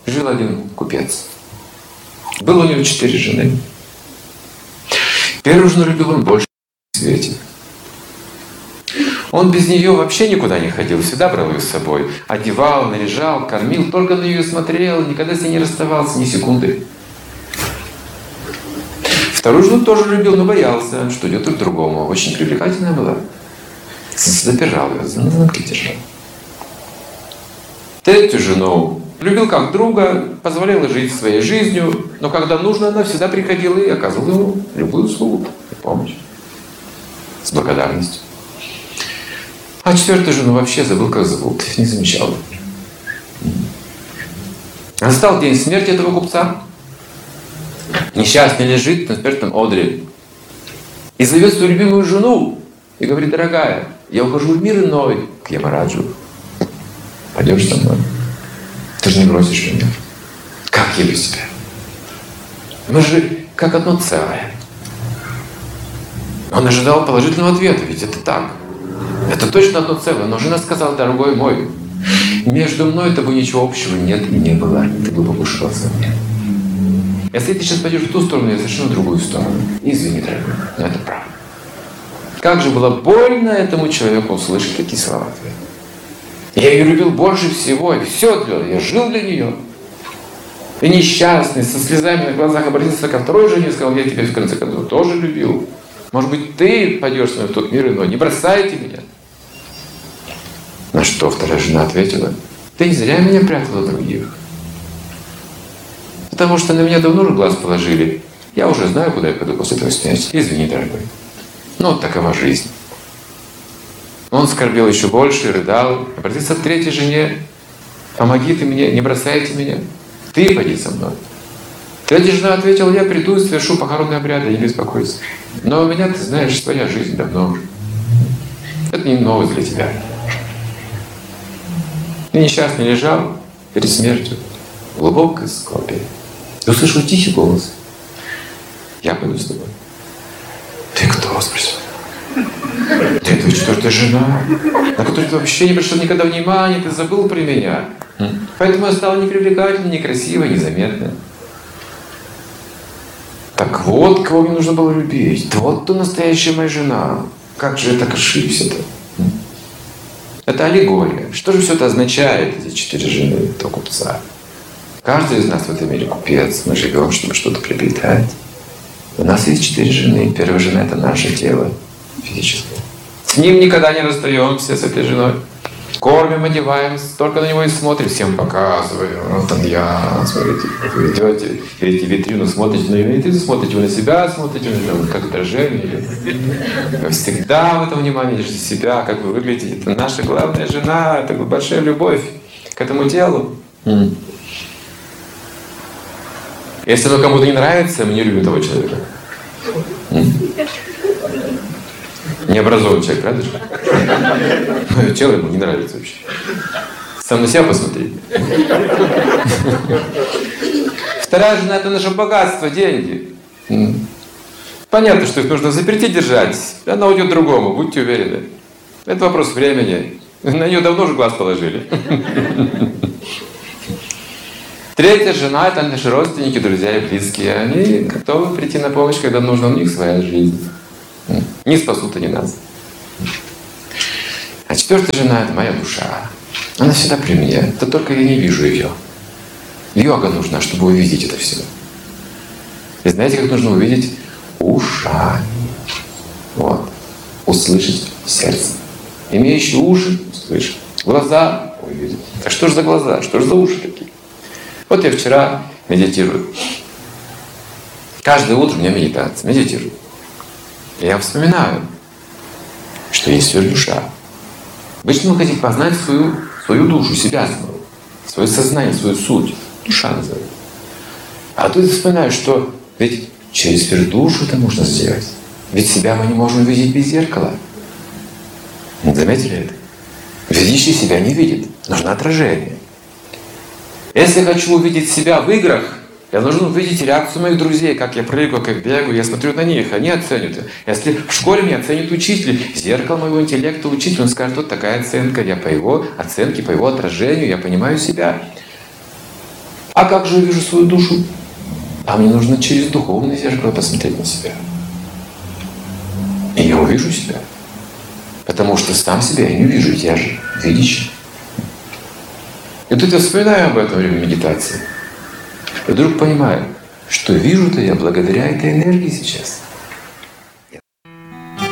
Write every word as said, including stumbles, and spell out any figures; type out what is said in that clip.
Жил один купец. Было у него четыре жены. Первую жену любил он больше в свете. Он без нее вообще никуда не ходил, всегда брал ее с собой. Одевал, наряжал, кормил, только на нее смотрел, никогда с ней не расставался ни секунды. Вторую жену тоже любил, но боялся, что идет к другому. Очень привлекательная была. Запирал ее, на замке держал. Третью жену любил как друга, позволял жить своей жизнью, но когда нужно, она всегда приходила и оказывала ему любую услугу и помощь. С благодарностью. А четвертую жену вообще забыл, как зовут, не замечал. Настал день смерти этого купца. Несчастный лежит на смертном одре. И зовет свою любимую жену и говорит: дорогая, я ухожу в мир иной, к Ямараджу. Пойдешь со мной? Ты же не бросишь меня. Как я без тебя? Мы же как одно целое. Он ожидал положительного ответа, ведь это так. Это точно одно целое. Но жена сказала: дорогой мой, между мной и тобой ничего общего нет и не было. Ты глубоко ошибался мне. Если ты сейчас пойдешь в ту сторону, я совершенно в другую сторону. Извини, дорогой, но это правда. Как же было больно этому человеку услышать такие слова. Я ее любил больше всего, и все для нее, я жил для нее. И несчастный, со слезами на глазах обратился ко второй жене и сказал: я тебя в конце концов тоже любил. Может быть, ты пойдешь с мной в тот мир иной, не бросайте меня. На что вторая жена ответила: ты не зря меня прятала от других. Потому что на меня давно уже глаз положили. Я уже знаю, куда я пойду после этого смерти. Извини, дорогой. Но вот такова жизнь. Он скорбел еще больше, рыдал, обратился к третьей жене: помоги ты мне, не бросайте меня. Ты пойди со мной. Третья жена ответила: я приду и совершу похоронные обряды, не беспокойся. Но у меня, ты знаешь, своя жизнь давно уже. Это не новость для тебя. И несчастный лежал перед смертью, в глубокой скорби. И услышал тихий голос: я пойду с тобой. Ты кто? — спросил. Ты твоя четвертая жена, на которую ты вообще не обращал никогда внимания, ты забыл про меня. Поэтому я стала непривлекательной, некрасивой, незаметной. Так вот, кого мне нужно было любить. Вот кто настоящая моя жена. Как же я так ошибся-то? Это аллегория. Что же все это означает, эти четыре жены этого купца? Каждый из нас в этом мире купец. Мы живем, чтобы что-то приобретать. У нас есть четыре жены. Первая жена — это наше тело физическое. С ним никогда не расстаемся, с этой женой. Кормим, одеваем, только на него и смотрим, всем показываем. Вот он я, смотрите, вы идете, видите витрину, смотрите на витрину, смотрите вы на себя, смотрите на него, как отражение. Вы всегда в этом внимании на себя, как вы выглядите. Это наша главная жена, это большая любовь к этому телу. Если оно кому-то не нравится, мы не любим того человека. Необразованный человек, правда же? Мое тело ему не нравится вообще. Сам на себя посмотри. Вторая жена — это наше богатство, деньги. Понятно, что их нужно заперти держать. Она уйдет другому, будьте уверены. Это вопрос времени. На нее давно уже глаз положили. Третья жена — это наши родственники, друзья и близкие. Они готовы прийти на помощь, когда нужно, у них своя жизнь. Не спасут они нас. А четвертая жена — это моя душа. Она всегда при мне. Да только я не вижу ее. Йога нужна, чтобы увидеть это все. И знаете, как нужно увидеть? Ушами. Вот. Услышать сердце. Имеющие уши — услышать. Глаза — увидеть. А что же за глаза? Что же за уши такие? Вот я вчера медитирую. Каждое утро у меня медитация. Медитирую. И я вспоминаю, что есть всё душа. Обычно мы хотим познать свою, свою душу, себя самого, свое сознание, свою суть. Душа называется. А тут я вспоминаю, что ведь через сферу душу это можно сделать. Ведь себя мы не можем видеть без зеркала. Заметили это? Видящий себя не видит. Нужно отражение. Если я хочу увидеть себя в играх, я должен увидеть реакцию моих друзей, как я прыгаю, как бегаю, я смотрю на них, они оценят. Если в школе меня оценит учитель, зеркало моего интеллекта учитель, он скажет: вот такая оценка, я по его оценке, по его отражению, я понимаю себя. А как же я вижу свою душу? А мне нужно через духовное зеркало посмотреть на себя. И я увижу себя. Потому что сам себя я не вижу, я же видящий. И тут я вспоминаю об этом во время медитации. И вдруг понимаю, что вижу-то я благодаря этой энергии сейчас.